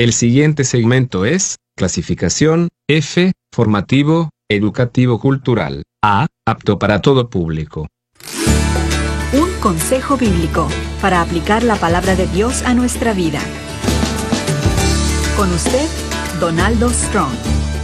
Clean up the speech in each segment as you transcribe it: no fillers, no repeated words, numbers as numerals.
El siguiente segmento es clasificación F, formativo, educativo cultural. A, apto para todo público. Un consejo bíblico para aplicar la palabra de Dios a nuestra vida. Con usted, Donaldo Strong.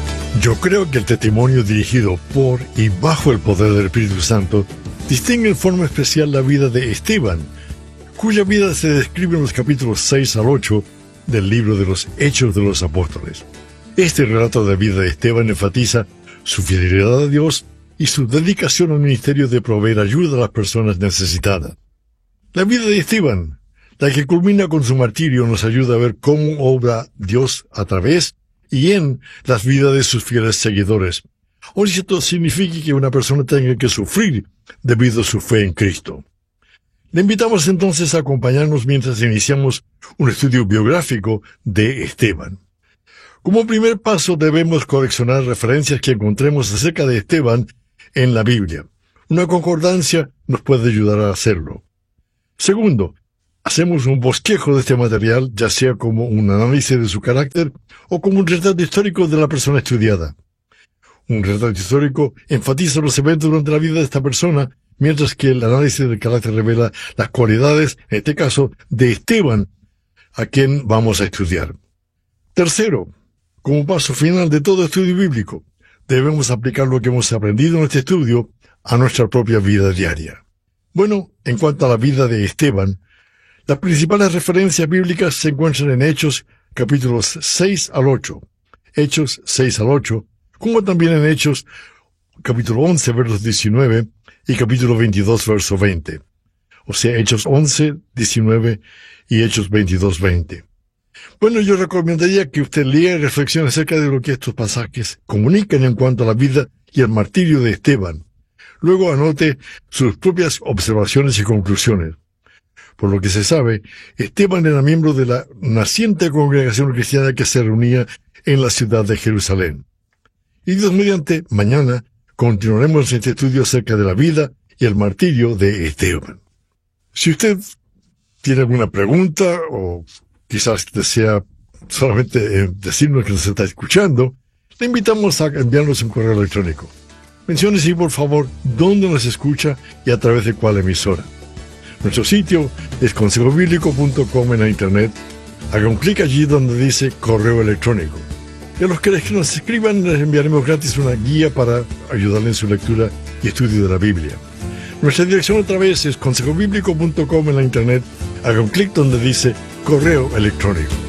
Yo creo que el testimonio dirigido por y bajo el poder del Espíritu Santo distingue en forma especial la vida de Esteban, cuya vida se describe en los capítulos 6 al 8 del libro de los Hechos de los Apóstoles. Este relato de vida de Esteban enfatiza su fidelidad a Dios y su dedicación al ministerio de proveer ayuda a las personas necesitadas. La vida de Esteban, la que culmina con su martirio, nos ayuda a ver cómo obra Dios a través y en las vidas de sus fieles seguidores. Aun si esto significa que una persona tenga que sufrir debido a su fe en Cristo. Le invitamos entonces a acompañarnos mientras iniciamos un estudio biográfico de Esteban. Como primer paso debemos coleccionar referencias que encontremos acerca de Esteban en la Biblia. Una concordancia nos puede ayudar a hacerlo. Segundo, hacemos un bosquejo de este material, ya sea como un análisis de su carácter o como un retrato histórico de la persona estudiada. Un retrato histórico enfatiza los eventos durante la vida de esta persona, mientras que el análisis del carácter revela las cualidades, en este caso, de Esteban, a quien vamos a estudiar. Tercero, como paso final de todo estudio bíblico, debemos aplicar lo que hemos aprendido en este estudio a nuestra propia vida diaria. Bueno, en cuanto a la vida de Esteban, las principales referencias bíblicas se encuentran en Hechos capítulos 6 al 8, Hechos 6 al 8, como también en Hechos capítulo 11, versos 19 y capítulo 22, verso 20. O sea, Hechos 11, 19 y Hechos 22, 20. Bueno, yo recomendaría que usted lea y reflexione acerca de lo que estos pasajes comunican en cuanto a la vida y el martirio de Esteban. Luego anote sus propias observaciones y conclusiones. Por lo que se sabe, Esteban era miembro de la naciente congregación cristiana que se reunía en la ciudad de Jerusalén. Y Dios mediante, mañana continuaremos este estudio acerca de la vida y el martirio de Esteban. Si usted tiene alguna pregunta o quizás desea solamente decirnos que nos está escuchando, le invitamos a enviarnos un correo electrónico. Mencione sí, por favor, dónde nos escucha y a través de cuál emisora. Nuestro sitio es consejobiblico.com en la internet. Haga un clic allí donde dice correo electrónico. Y a los que nos escriban les enviaremos gratis una guía para ayudarle en su lectura y estudio de la Biblia. Nuestra dirección otra vez es consejobiblico.com en la internet. Haga un clic donde dice correo electrónico.